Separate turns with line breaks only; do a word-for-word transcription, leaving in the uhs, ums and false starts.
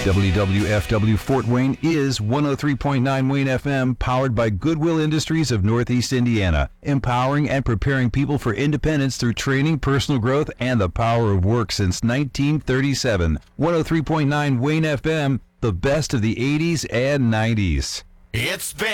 W W F W Fort Wayne is one oh three point nine Wayne F M, powered by Goodwill Industries of Northeast Indiana, empowering and preparing people for independence through training, personal growth, and the power of work since nineteen thirty-seven. one oh three point nine Wayne F M, the best of the eighties and nineties.
It's been